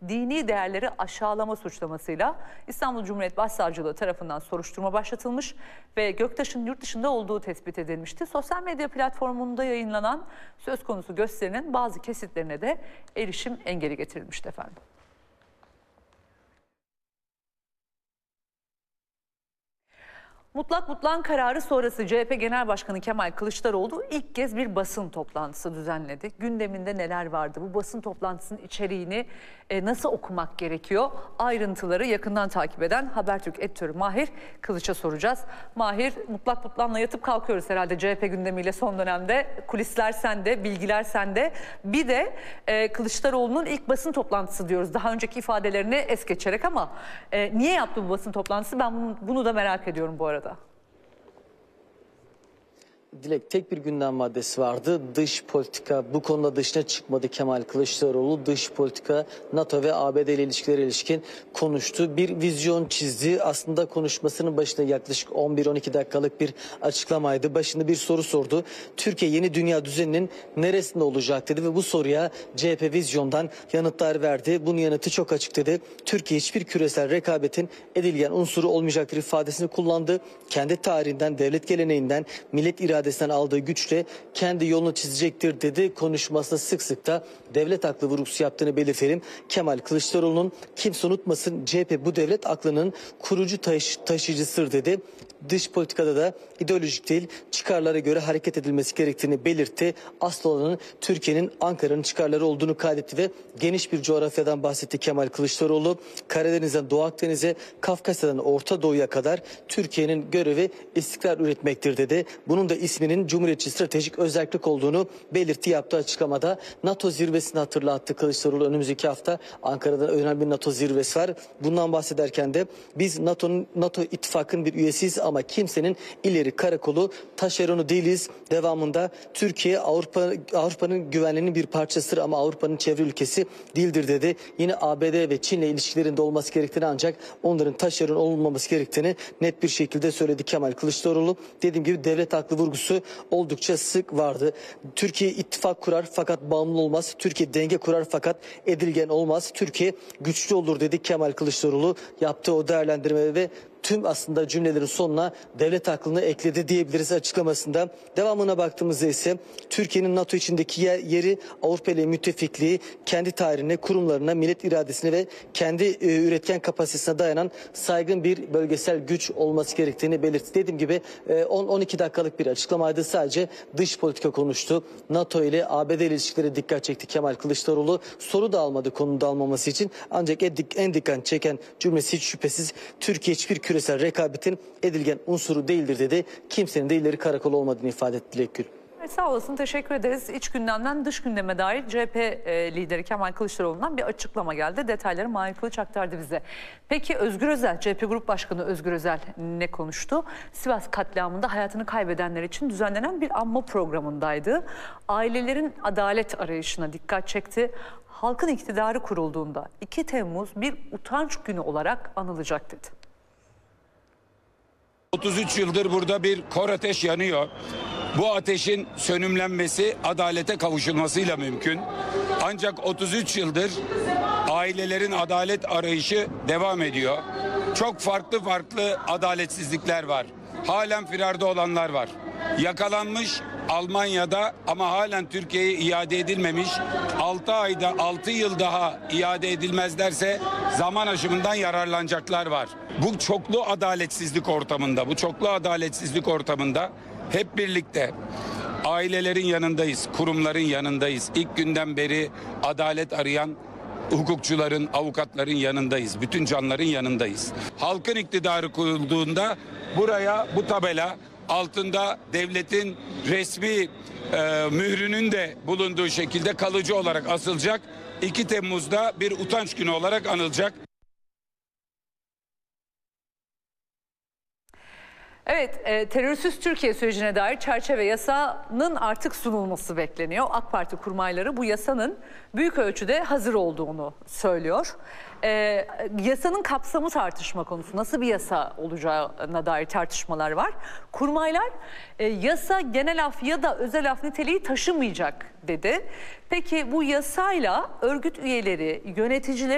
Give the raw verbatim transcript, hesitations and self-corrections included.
dini değerleri aşağılama suçlamasıyla İstanbul Cumhuriyet Başsavcılığı tarafından soruşturma başlatılmış ve Göktaş'ın yurt dışında olduğu tespit edilmişti. Sosyal medya platformunda yayınlanan söz konusu gösterinin bazı kesitlerine de erişim engeli getirilmişti efendim. Mutlak mutlak kararı sonrası C H P Genel Başkanı Kemal Kılıçdaroğlu ilk kez bir basın toplantısı düzenledi. Gündeminde neler vardı? Bu basın toplantısının içeriğini e, nasıl okumak gerekiyor? Ayrıntıları yakından takip eden Habertürk editörü Mahir Kılıç'a soracağız. Mahir, mutlak mutlakla yatıp kalkıyoruz herhalde C H P gündemiyle son dönemde. Kulisler sende, bilgiler sende. Bir de e, Kılıçdaroğlu'nun ilk basın toplantısı diyoruz. Daha önceki ifadelerini es geçerek ama e, niye yaptı bu basın toplantısı? Ben bunu, bunu da merak ediyorum bu arada. Dilek, tek bir gündem maddesi vardı. Dış politika. Bu konuda dışına çıkmadı Kemal Kılıçdaroğlu. Dış politika, NATO ve A B D ile ilişkilere ilişkin konuştu. Bir vizyon çizdi. Aslında konuşmasının başında yaklaşık on bir on iki dakikalık bir açıklamaydı. Başında bir soru sordu. Türkiye yeni dünya düzeninin neresinde olacak dedi ve bu soruya C H P vizyondan yanıtlar verdi. Bunun yanıtı çok açık dedi. Türkiye hiçbir küresel rekabetin edilgen unsuru olmayacaktır ifadesini kullandı. Kendi tarihinden, devlet geleneğinden, millet iradesinden aldığı güçle kendi yolunu çizecektir dedi. Konuşmasında sık sık da devlet aklı vurgusu yaptığını belirtelim. Kemal Kılıçdaroğlu'nun kimse unutmasın C H P bu devlet aklının kurucu taşı, taşıyıcısıdır dedi. Dış politikada da ideolojik değil çıkarlara göre hareket edilmesi gerektiğini belirtti. Asıl olanın Türkiye'nin Ankara'nın çıkarları olduğunu kaydetti ve geniş bir coğrafyadan bahsetti Kemal Kılıçdaroğlu. Karadeniz'den Doğu Akdeniz'e, Kafkasya'dan Orta Doğu'ya kadar Türkiye'nin görevi istikrar üretmektir dedi. Bunun da isminin Cumhuriyetçi stratejik özellik olduğunu belirtti yaptığı açıklamada. NATO zirvesini hatırlattı Kılıçdaroğlu. Önümüzdeki hafta Ankara'da önemli bir NATO zirvesi var. Bundan bahsederken de biz NATO'nun NATO ittifakın bir üyesiyiz ama kimsenin ileri karakolu, taşeronu değiliz. Devamında Türkiye Avrupa Avrupa'nın güvenliğinin bir parçasıdır ama Avrupa'nın çevre ülkesi değildir dedi. Yine A B D ve Çin'le ilişkilerinde olması gerektiğini ancak onların taşeron olmaması gerektiğini net bir şekilde söyledi Kemal Kılıçdaroğlu. Dediğim gibi devlet aklı vurgusu oldukça sık vardı. Türkiye ittifak kurar fakat bağımlı olmaz. Türkiye denge kurar fakat edilgen olmaz. Türkiye güçlü olur dedi Kemal Kılıçdaroğlu. Yaptığı o değerlendirme ve tüm aslında cümlelerin sonuna devlet aklını ekledi diyebiliriz açıklamasında. Devamına baktığımızda ise Türkiye'nin NATO içindeki yeri, Avrupa ile müttefikliği, kendi tarihine, kurumlarına, millet iradesine ve kendi e, üretken kapasitesine dayanan saygın bir bölgesel güç olması gerektiğini belirtti. Dediğim gibi e, on on iki dakikalık bir açıklamaydı. Sadece dış politika konuştu. NATO ile A B D ile ilişkilere dikkat çekti Kemal Kılıçdaroğlu. Soru da almadı konunun da almaması için. Ancak en, en dikkat çeken cümlesi hiç şüphesiz Türkiye hiçbir küresel rekabetin edilgen unsuru değildir dedi. Kimsenin de ileri karakol olmadığını ifade etti Dilek Gül. Evet, sağ olasın, teşekkür ederiz. İç gündemden dış gündeme dair C H P e, lideri Kemal Kılıçdaroğlu'ndan bir açıklama geldi. Detayları Mahir Kılıç aktardı bize. Peki Özgür Özel, C H P Grup Başkanı Özgür Özel ne konuştu? Sivas katliamında hayatını kaybedenler için düzenlenen bir anma programındaydı. Ailelerin adalet arayışına dikkat çekti. Halkın iktidarı kurulduğunda iki Temmuz bir utanç günü olarak anılacak dedi. otuz üç yıldır burada bir kor ateş yanıyor. Bu ateşin sönümlenmesi adalete kavuşulmasıyla mümkün. Ancak otuz üç yıldır ailelerin adalet arayışı devam ediyor. Çok farklı farklı adaletsizlikler var. Halen firarda olanlar var. Yakalanmış Almanya'da ama halen Türkiye'ye iade edilmemiş. altı ayda altı yıl daha iade edilmezlerse zaman aşımından yararlanacaklar var. Bu çoklu adaletsizlik ortamında, bu çoklu adaletsizlik ortamında hep birlikte ailelerin yanındayız, kurumların yanındayız. İlk günden beri adalet arayan hukukçuların, avukatların yanındayız. Bütün canların yanındayız. Halkın iktidarı kurulduğunda buraya bu tabela altında devletin resmi e, mührünün de bulunduğu şekilde kalıcı olarak asılacak. iki Temmuz'da bir utanç günü olarak anılacak. Evet, e, terörsüz Türkiye sürecine dair çerçeve yasanın artık sunulması bekleniyor. AK Parti kurmayları bu yasanın büyük ölçüde hazır olduğunu söylüyor. E, yasanın kapsamı tartışma konusu. Nasıl bir yasa olacağına dair tartışmalar var. Kurmaylar e, yasa genel af ya da özel af niteliği taşımayacak dedi. Peki bu yasayla örgüt üyeleri, yöneticileri